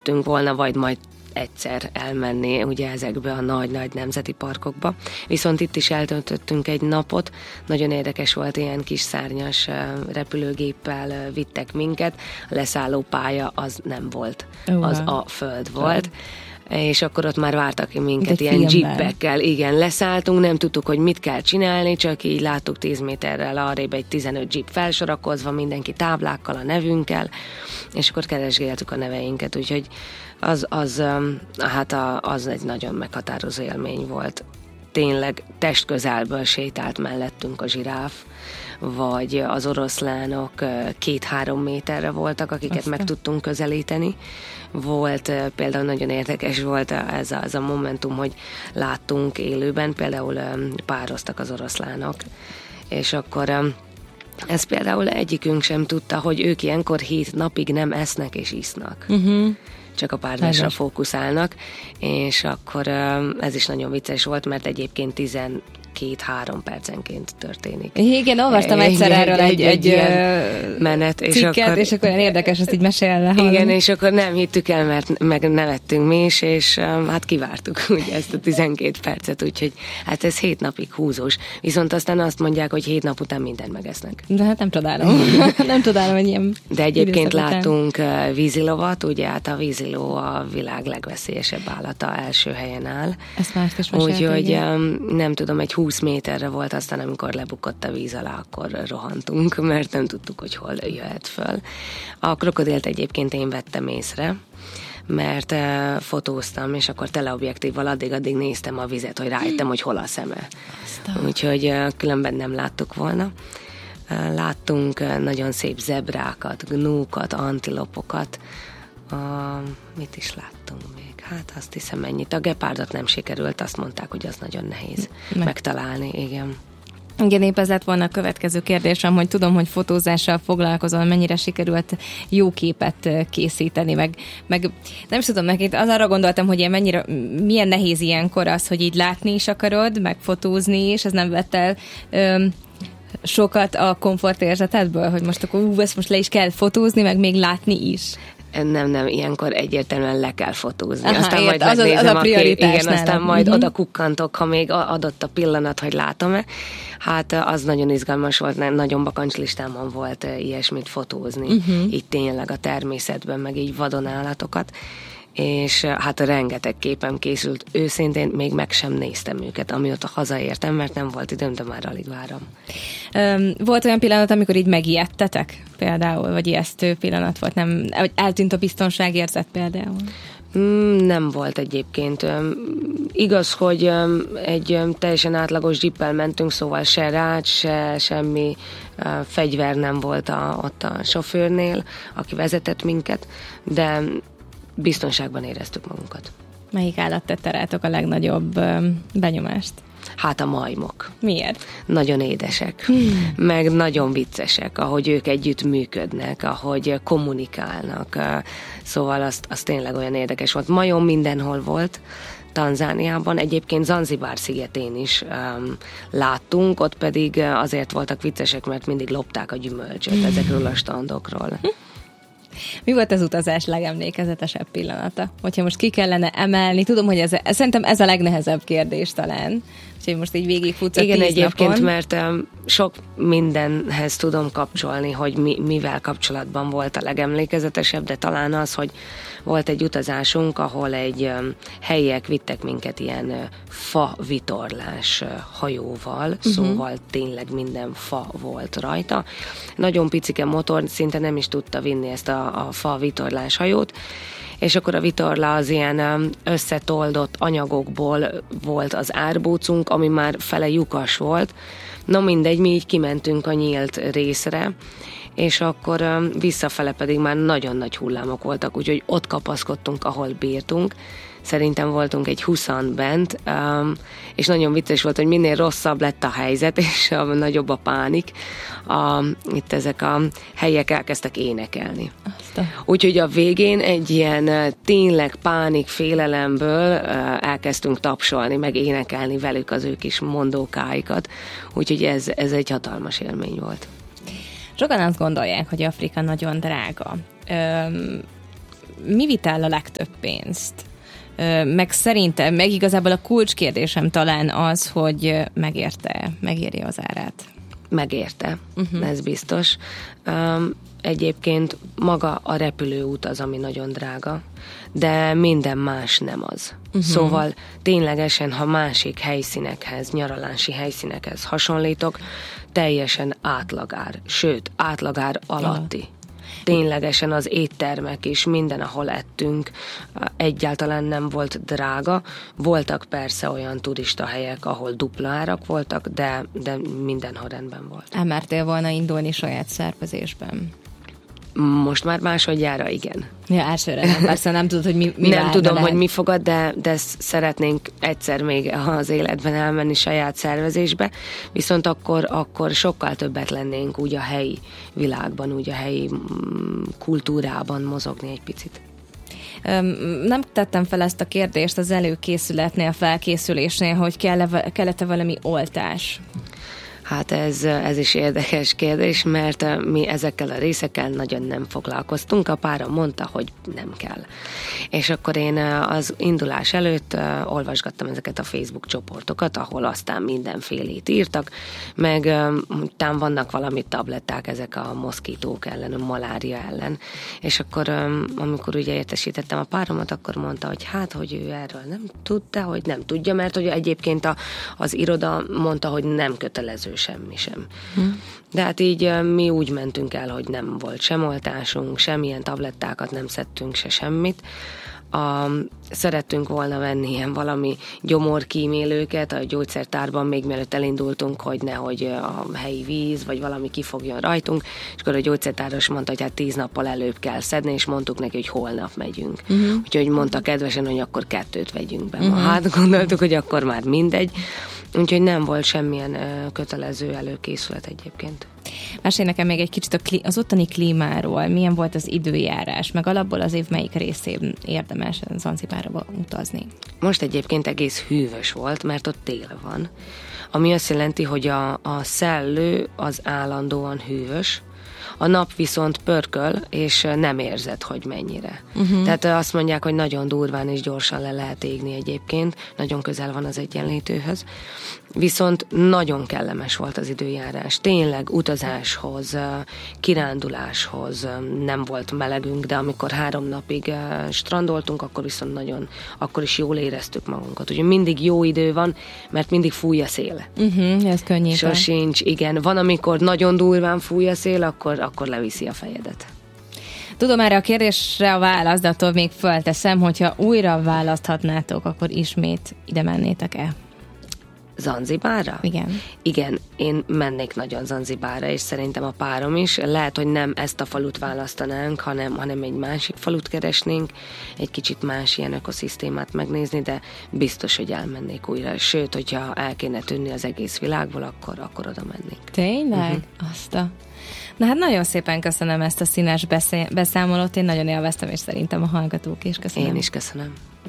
szerettünk volna majd egyszer elmenni ugye ezekbe a nagy-nagy nemzeti parkokba. Viszont itt is eltöltöttünk egy napot, nagyon érdekes volt, ilyen kis szárnyas repülőgéppel vittek minket, a leszállópálya az nem volt, az a föld volt. És akkor ott már vártak minket ilyen jeepekkel. Igen, leszálltunk, nem tudtuk, hogy mit kell csinálni, csak így láttuk 10 méterrel arrébb egy 15 jeep felsorakozva, mindenki táblákkal, a nevünkkel, és akkor keresgéltük a neveinket, úgyhogy az egy nagyon meghatározó élmény volt. Tényleg testközelből sétált mellettünk a zsiráf, vagy az oroszlánok 2-3 méterre voltak, akiket meg tudtunk közelíteni. Volt például nagyon érdekes volt ez a momentum, hogy láttunk élőben, például pároztak az oroszlánok, és akkor ez például egyikünk sem tudta, hogy ők ilyenkor 7 napig nem esznek és isznak. Csak a párzásra fókuszálnak, és akkor ez is nagyon vicces volt, mert egyébként 12-3 percenként történik. Igen, olvastam egyszer erről egy menet, cikket, és akkor olyan érdekes, ezt így mesélne. Igen, és akkor nem hittük el, mert meg nevettünk mi is, és hát kivártuk ugye ezt a 12 percet, úgyhogy hát ez 7 napig húzós. Viszont aztán azt mondják, hogy 7 nap után mindent megesznek. De hát nem csodálom. Nem csodálom, hogy ilyen. De egyébként láttunk vízilovat, ugye hát a víziló a világ legveszélyesebb állata, első helyen áll. Ezt már is meséltem. Úgyhogy nem tudom, egy 20 méterre volt, aztán amikor lebukott a víz alá, akkor rohantunk, mert nem tudtuk, hogy hol jöhet föl. A krokodilt egyébként én vettem észre, mert fotóztam, és akkor teleobjektívval addig néztem a vizet, hogy rájöttem, hogy hol a szeme. Úgyhogy különben nem láttuk volna. Láttunk nagyon szép zebrákat, gnúkat, antilopokat. Mit is láttunk még? Hát azt hiszem ennyit. A gepárdot nem sikerült, azt mondták, hogy az nagyon nehéz megtalálni, igen. Igen, épp ez lett volna a következő kérdésem, hogy tudom, hogy fotózással foglalkozol, mennyire sikerült jó képet készíteni, meg nem is tudom, neked az arra gondoltam, hogy milyen nehéz ilyenkor az, hogy így látni is akarod, meg fotózni is, ez nem vett el sokat a komfortérzetedből, hogy most akkor ezt most le is kell fotózni, meg még látni is. Nem, ilyenkor egyértelműen le kell fotózni. Aha, aztán majd megnézem, az a prioritás igen, aztán majd oda kukkantok, ha még adott a pillanat, hogy látom-e. Hát az nagyon izgalmas volt, nagyon bakancslistámon volt ilyesmit fotózni. Így tényleg a természetben, meg így vadonállatokat. És hát rengeteg képem készült. Őszintén még meg sem néztem őket, amióta hazaértem, mert nem volt időm, de már alig várom. Volt olyan pillanat, amikor így megijedtetek például, vagy ijesztő pillanat volt, vagy eltűnt a biztonságérzet például? Nem volt egyébként. Igaz, hogy egy teljesen átlagos jeeppel mentünk, szóval se rács, se semmi fegyver nem volt ott a sofőrnél, aki vezetett minket, de biztonságban éreztük magunkat. Melyik állat tette rátok a legnagyobb benyomást? Hát a majmok. Miért? Nagyon édesek, meg nagyon viccesek, ahogy ők együtt működnek, ahogy kommunikálnak. Szóval az tényleg olyan érdekes volt. Majom mindenhol volt, Tanzániában, egyébként Zanzibár szigetén is láttunk, ott pedig azért voltak viccesek, mert mindig lopták a gyümölcsöt ezekről a standokról. Mi volt az utazás legemlékezetesebb pillanata? Hogyha most ki kellene emelni, tudom, hogy szerintem ez a legnehezebb kérdés talán. Úgyhogy most így végigfutsz a 10 napon. Igen, egyébként, mert sok mindenhez tudom kapcsolni, hogy mivel kapcsolatban volt a legemlékezetesebb, de talán az, hogy volt egy utazásunk, ahol egy helyiek vittek minket ilyen fa vitorlás hajóval, szóval tényleg minden fa volt rajta. Nagyon picike motor, szinte nem is tudta vinni ezt a fa vitorlás hajót, és akkor a vitorla az ilyen összetoldott anyagokból volt az árbócunk, ami már fele lyukas volt. No mindegy, mi így kimentünk a nyílt részre, és akkor visszafele pedig már nagyon nagy hullámok voltak, úgyhogy ott kapaszkodtunk, ahol bírtunk. Szerintem voltunk egy 20-an bent, és nagyon vicces volt, hogy minél rosszabb lett a helyzet, és nagyobb a pánik. Itt ezek a helyiek elkezdtek énekelni. Úgyhogy a végén egy ilyen tényleg pánik, félelemből elkezdtünk tapsolni, meg énekelni velük az ő kis mondókáikat. Úgyhogy ez egy hatalmas élmény volt. Sokan azt gondolják, hogy Afrika nagyon drága. mi vitt el a legtöbb pénzt? Meg szerintem, meg igazából a kulcskérdésem talán az, hogy megéri az árát. Megérte, ez biztos. Egyébként maga a repülőút az, ami nagyon drága, de minden más nem az. Szóval ténylegesen, ha másik helyszínekhez, nyaralási helyszínekhez hasonlítok, teljesen átlagár, sőt, átlagár alatti. Ténylegesen az éttermek is, minden, ahol ettünk, egyáltalán nem volt drága. Voltak persze olyan turista helyek, ahol dupla árak voltak, de mindenhol rendben volt. Elmertél volna indulni saját szervezésben? Most már másodjára igen. Ja, elsőre nem. Persze nem tudod, hogy mi nem tudom, hogy mi fogad, de szeretnénk egyszer még az életben elmenni saját szervezésbe, viszont akkor sokkal többet lennénk úgy a helyi világban, úgy a helyi kultúrában mozogni egy picit. Nem tettem fel ezt a kérdést az előkészületnél, felkészülésnél, hogy kellett-e valami oltás? Hát ez is érdekes kérdés, mert mi ezekkel a részekkel nagyon nem foglalkoztunk. A párom mondta, hogy nem kell. És akkor én az indulás előtt olvasgattam ezeket a Facebook csoportokat, ahol aztán mindenfélét írtak, meg utána vannak valami tabletták ezek a moszkítók ellen, a malária ellen. És akkor, amikor ugye értesítettem a páromat, akkor mondta, hogy hát, hogy ő erről nem tudta, hogy nem tudja, mert hogy egyébként az iroda mondta, hogy nem kötelező semmi sem. De hát így mi úgy mentünk el, hogy nem volt sem oltásunk, semmilyen tablettákat nem szedtünk, se semmit. Szerettünk volna venni ilyen valami gyomorkímélőket a gyógyszertárban, még mielőtt elindultunk, hogy nehogy a helyi víz, vagy valami kifogjon rajtunk, és akkor a gyógyszertáros mondta, hogy hát 10 nappal előbb kell szedni, és mondtuk neki, hogy holnap megyünk. Úgyhogy mondta kedvesen, hogy akkor 2 vegyünk be. Hát gondoltuk, hogy akkor már mindegy. Úgyhogy nem volt semmilyen kötelező előkészület egyébként. Mesélj nekem még egy kicsit az ottani klímáról, milyen volt az időjárás, meg alapból az év melyik részén érdemes Zanzibárba utazni? Most egyébként egész hűvös volt, mert ott tél van, ami azt jelenti, hogy a szellő az állandóan hűvös, a nap viszont pörköl, és nem érzed, hogy mennyire. Tehát azt mondják, hogy nagyon durván és gyorsan le lehet égni egyébként, nagyon közel van az Egyenlítőhöz. Viszont nagyon kellemes volt az időjárás. Tényleg utazáshoz, kiránduláshoz nem volt melegünk, de amikor 3 napig strandoltunk, akkor viszont akkor is jól éreztük magunkat. Ugye mindig jó idő van, mert mindig fúj a szél. Ez könnyű. Sosincs, igen. Van, amikor nagyon durván fúj a szél, akkor leviszi a fejedet. Tudom erre a kérdésre a választ, de attól még fölteszem, hogyha újra választhatnátok, akkor ismét ide mennétek-e? Zanzibárra? Igen. Igen, én mennék nagyon Zanzibárra, és szerintem a párom is. Lehet, hogy nem ezt a falut választanánk, hanem egy másik falut keresnénk, egy kicsit más ilyen ökoszisztémát megnézni, de biztos, hogy elmennék újra. Sőt, hogyha el kéne tűnni az egész világból, akkor oda mennénk. Tényleg? Na hát nagyon szépen köszönöm ezt a színes beszámolót, én nagyon élveztem, és szerintem a hallgatók is. Köszönöm. Én is köszönöm.